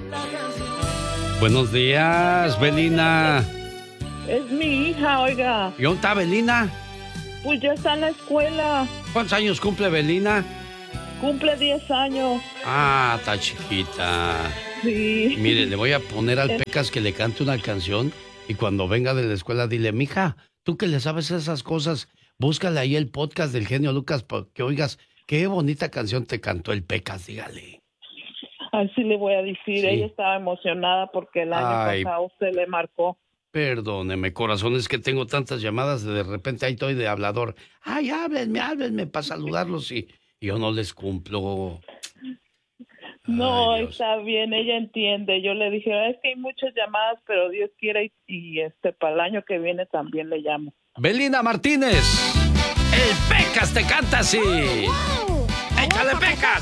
Buenos días, Belina. Es mi hija, oiga. ¿Y dónde está Belina? Pues ya está en la escuela. ¿Cuántos años cumple Belina? Cumple 10 años. Ah, está chiquita. Sí. Mire, le voy a poner al Pecas que le cante una canción y cuando venga de la escuela dile, mija, tú que le sabes esas cosas, búscale ahí el podcast del genio Lucas para que oigas qué bonita canción te cantó el Pecas, dígale. Así le voy a decir. Sí. Ella estaba emocionada porque el año pasado usted le marcó. Perdóneme, corazón, es que tengo tantas llamadas, de repente ahí estoy de hablador. Ay, háblenme para saludarlos y yo no les cumplo. No, Ay, Dios. está bien, ella entiende. Yo le dije, es que hay muchas llamadas, pero Dios quiere y para el año que viene también le llamo. Belina Martínez, el Pecas te canta así. ¡Échale, Pecas!